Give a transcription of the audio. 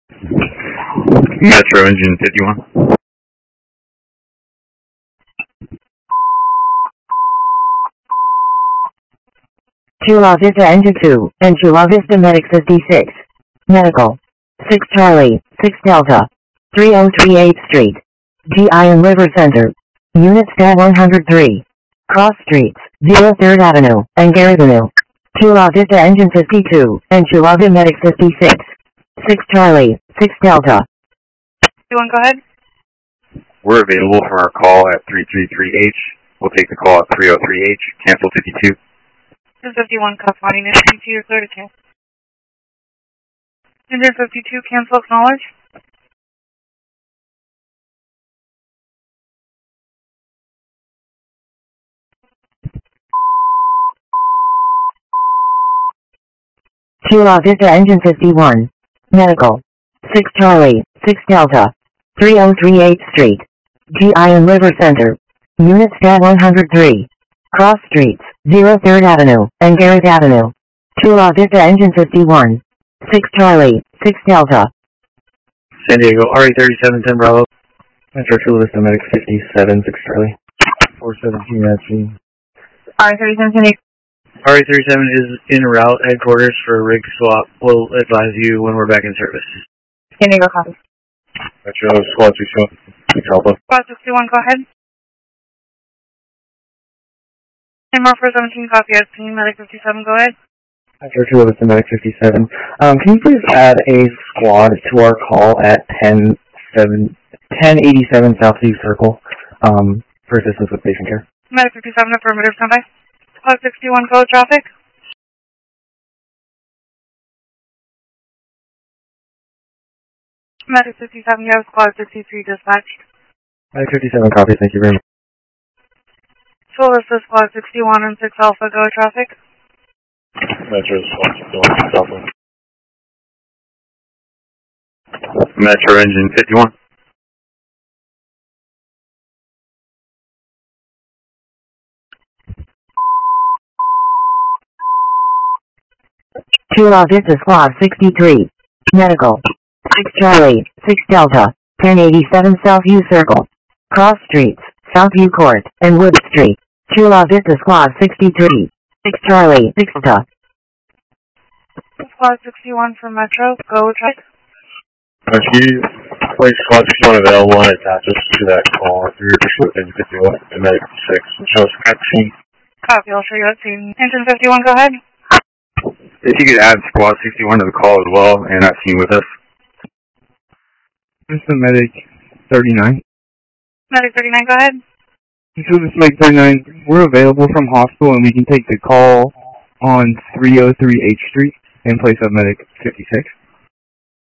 Metro Engine 51. Chula Vista Engine 2, and Chula Vista Medic 56. Medical. 6 Charlie, 6 Delta. 3038 Street. GI and Liver Center. Unit Stat 103. Cross Streets, 03rd Avenue, and Garrett Avenue. Chula Vista Engine 52, and Chula Vista Medic 56. 6 Charlie, 6 Delta. You want to go ahead? We're available for our call at 333H. We'll take the call at 303H. Cancel 52. Engine 51, cuff on unit 52, you're clear to cancel. Engine 52, cancel, acknowledge. Chula Vista Engine 51. Medical. 6 Charlie, 6 Delta. 3038 Street. GI and Liver Center. Unit Stat 103. Cross Streets, 03rd Avenue, and Garrett Avenue. Chula Vista Engine 51. 6 Charlie, 6 Delta. San Diego, RE3710 Bravo. Metro Chula Vista Medic 57, 6 Charlie. 417 SG. R3710. RE37 is en route headquarters for a rig swap. We'll advise you when we're back in service. San Diego, copy. Metro Squad 61. Alpha. Squad 61, go ahead. And more for 17, copy as team, Medic 57, go ahead. Metro Chula Vista Medic 57. Can you please add a squad to our call at 1087 Southview Circle for assistance with patient care? Medic 57, affirmative, standby. Squad 61, code traffic. Medic 57, you have Squad 63 dispatched. Medic 57, copy, thank you very much. Chula Vista Squad 61 and 6 Alpha, go traffic. Metro Squad 61. Alpha. Metro Engine 51. Chula Vista Squad 63. Medical. 6 Charlie, 6 Delta. 1087 Southview Circle. Cross Streets, Southview Court, and Wood Street. Chula Vista Squad 63. 6 Charlie, 6 Delta. Squad 61 for Metro, go traffic. Rescue, place Squad 61 available and attaches to that call. 3 Engine 51 and Medic 6. Show us at scene. Copy, I'll show you at scene. Engine 51, go ahead. If you could add Squad 61 to the call as well and at scene with us. This is Medic 39. Medic 39, go ahead. This is Medic 39. We're available from hospital and we can take the call on 303 H Street in place of Medic 56.